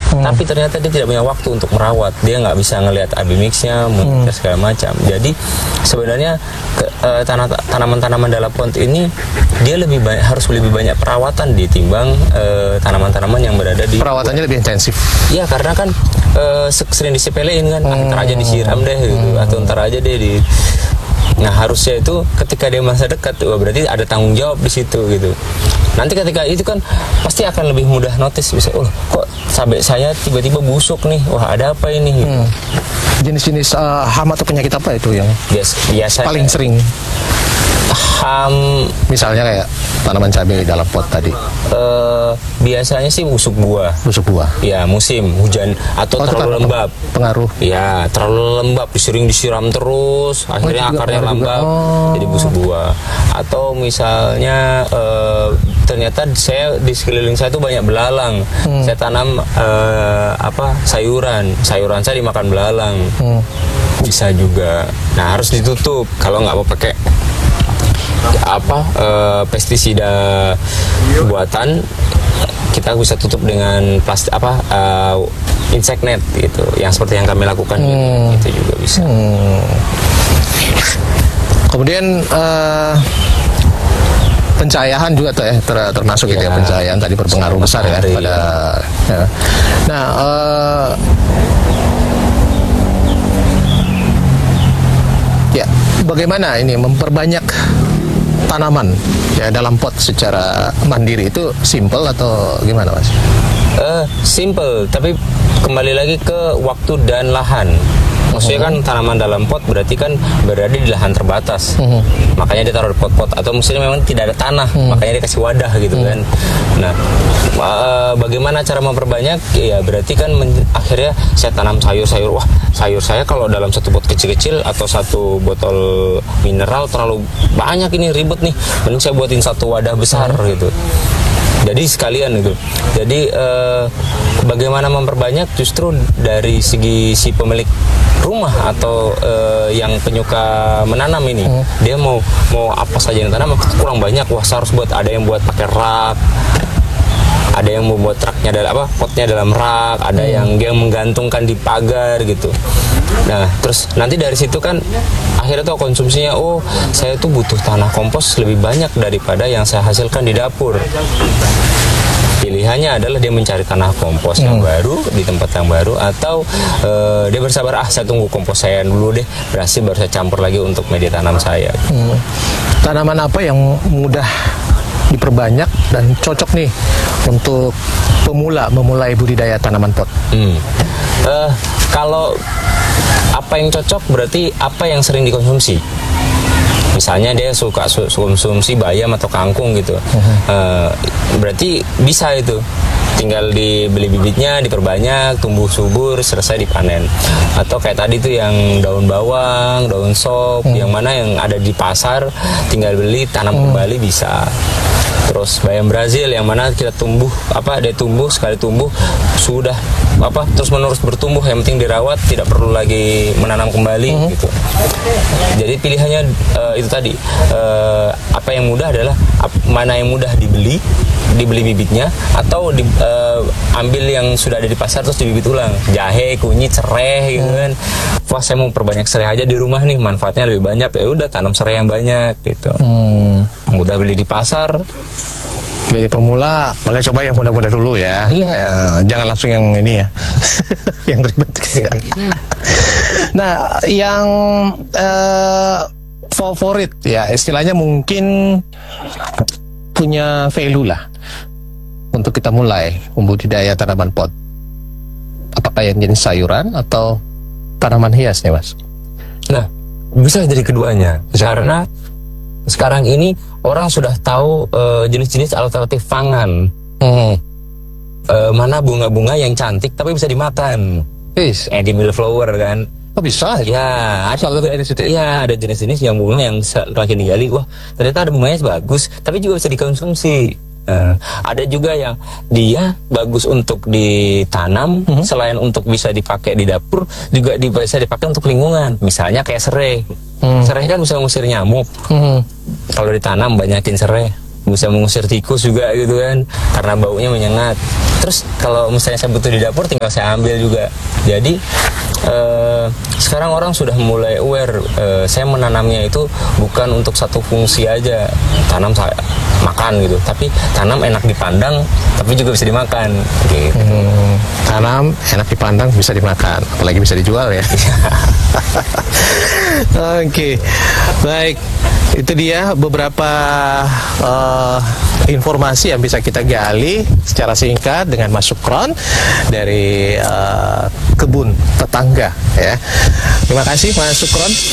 tapi ternyata dia tidak punya waktu untuk merawat. Dia nggak bisa ngelihat abimixnya, monitor segala macam. Jadi sebenarnya tanaman-tanaman dalam pot ini dia harus lebih banyak perawatan ditimbang tanaman-tanaman yang berada di perawatannya lebih intensif. Iya, karena kan sering disepelein kan, ntar aja disiram deh gitu, atau ntar aja deh di. Nah, harusnya itu ketika dia masa dekat, berarti ada tanggung jawab di situ gitu. Nanti ketika itu kan pasti akan lebih mudah notice, bisa, oh kok cabai saya tiba-tiba busuk nih, wah ada apa ini gitu. Jenis-jenis hama atau penyakit apa itu yang biasa paling sering? Misalnya kayak tanaman cabai dalam pot tadi. Biasanya sih busuk buah. Busuk buah. Ya, musim hujan atau terlalu lembab. Pengaruh. Ya, terlalu lembab, sering disiram terus, akhirnya akarnya lembab, jadi busuk buah. Atau misalnya ternyata saya di sekeliling saya tuh banyak belalang. Saya tanam sayuran saya dimakan belalang. Bisa juga. Nah, harus ditutup kalau nggak mau pakai pestisida buatan. Kita bisa tutup dengan plastik insect net gitu, yang seperti yang kami lakukan gitu, itu juga bisa. Kemudian pencahayaan juga termasuk gitu ya, pencahayaan tadi berpengaruh besar ya pada ya. Nah, ya bagaimana ini memperbanyak tanaman ya dalam pot secara mandiri, itu simple atau gimana, Mas? Simple, tapi kembali lagi ke waktu dan lahan. Maksudnya kan tanaman dalam pot berarti kan berada di lahan terbatas. Makanya ditaruh di pot-pot, atau maksudnya memang tidak ada tanah, makanya dikasih wadah gitu kan. Nah, bagaimana cara memperbanyak? Ya berarti kan akhirnya saya tanam sayur-sayur. Wah, sayur saya kalau dalam satu pot kecil-kecil atau satu botol mineral terlalu banyak, ini ribet nih. Mending saya buatin satu wadah besar gitu. Jadi sekalian itu. Jadi bagaimana memperbanyak justru dari segi si pemilik rumah atau yang penyuka menanam ini. Dia mau apa saja yang tanam kurang banyak. Wah, saya harus buat, ada yang buat pakai rak. Ada yang membuat raknya potnya dalam rak, ada yang dia menggantungkan di pagar gitu. Nah, terus nanti dari situ kan akhirnya tuh konsumsinya, oh saya tuh butuh tanah kompos lebih banyak daripada yang saya hasilkan di dapur. Pilihannya adalah dia mencari tanah kompos yang baru di tempat yang baru, atau dia bersabar, saya tunggu kompos saya dulu deh berhasil, baru saya campur lagi untuk media tanam saya. Tanaman apa yang mudah diperbanyak dan cocok nih untuk pemula memulai budidaya tanaman pot? Kalau apa yang cocok berarti apa yang sering dikonsumsi. Misalnya dia suka konsumsi bayam atau kangkung gitu, berarti bisa itu. Tinggal dibeli bibitnya, diperbanyak, tumbuh subur, selesai dipanen. Atau kayak tadi tuh yang daun bawang, daun sop, yang mana yang ada di pasar, tinggal beli, tanam kembali bisa. Terus bayam Brazil yang mana kita tumbuh, dia tumbuh, sekali tumbuh sudah terus menerus bertumbuh, yang penting dirawat, tidak perlu lagi menanam kembali gitu. Jadi pilihannya itu tadi, apa yang mudah adalah mana yang mudah dibeli bibitnya, atau ambil yang sudah ada di pasar terus dibibit ulang. Jahe, kunyit, serai gitu kan. Wah, saya mau perbanyak serai aja di rumah nih, manfaatnya lebih banyak, ya udah tanam serai yang banyak gitu. Mudah beli di pasar. Jadi pemula boleh coba yang mudah-mudah dulu ya. Jangan langsung yang ini ya. Yang ribet. Nah, yang favorit ya, istilahnya mungkin punya value lah untuk kita mulai membudidaya tanaman pot. Apakah yang jenis sayuran atau tanaman hias nih, Mas? Nah, bisa jadi keduanya. Karena sekarang ini orang sudah tahu jenis-jenis alternatif pangan. Mana bunga-bunga yang cantik tapi bisa dimakan. Edible flower kan. Oh, bisa? Ya, ada jenis-jenis yang bunga yang semakin digali, wah ternyata ada bunganya bagus, tapi juga bisa dikonsumsi. Ada juga yang dia bagus untuk ditanam, selain untuk bisa dipakai di dapur, juga bisa dipakai untuk lingkungan. Misalnya kayak serai. Serai kan bisa mengusir nyamuk. Kalau ditanam banyakin serai. bisa mengusir tikus juga gitu kan, karena baunya menyengat. Terus kalau misalnya saya butuh di dapur, tinggal saya ambil juga. Jadi sekarang orang sudah mulai aware, saya menanamnya itu bukan untuk satu fungsi aja, tanam saya makan gitu, tapi tanam enak dipandang tapi juga bisa dimakan gitu. Tanam enak dipandang, bisa dimakan, apalagi bisa dijual ya. Oke, baik. Itu dia beberapa informasi yang bisa kita gali secara singkat dengan Mas Sukron dari kebun tetangga ya. Terima kasih Mas Sukron.